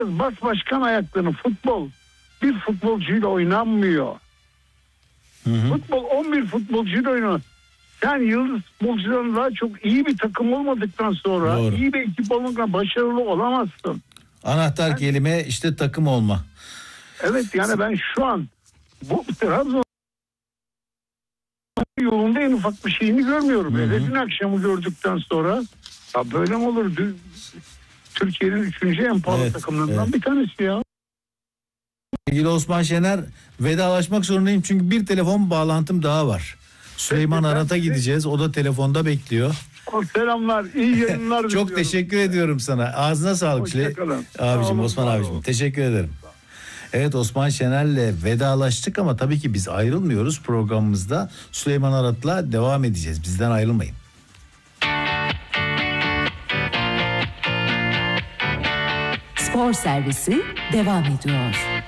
Bas başkan ayaklarını, futbol bir futbolcuyla oynanmıyor. Futbol 11 futbolcuyla oynanıyor. Sen yıldız futbolcuların daha çok iyi bir takım olmadıktan sonra, doğru, iyi bir ekip olmadan başarılı olamazsın. Anahtar kelime işte takım olma. Evet, yani ben şu an bu Trabzon yolunda en ufak bir şeyini görmüyorum. Dün akşamı gördükten sonra ya böyle mi olur? Türkiye'nin 3. en pahalı takımlarından bir tanesi ya. Sevgili Osman Şener, vedalaşmak zorundayım çünkü bir telefon bağlantım daha var. Süleyman Arat'a gideceğiz. O da telefonda bekliyor. Selamlar, iyi yayınlar. Çok teşekkür ediyorum sana. Ağzına sağlık abicim, Osman abicim. Teşekkür ederim. Evet, Osman Şener'le vedalaştık ama tabii ki biz ayrılmıyoruz. Programımızda Süleyman Arat'la devam edeceğiz. Bizden ayrılmayın. Spor servisi devam ediyor.